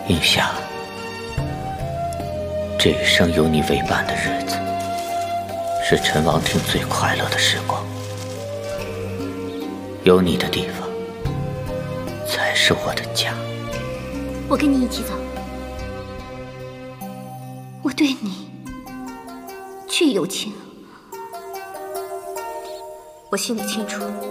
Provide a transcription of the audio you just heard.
映夏，这一生有你为伴的日子，是陈王庭最快乐的时光。有你的地方，才是我的家。 我跟你一起走。我对你确有情，我心里清楚。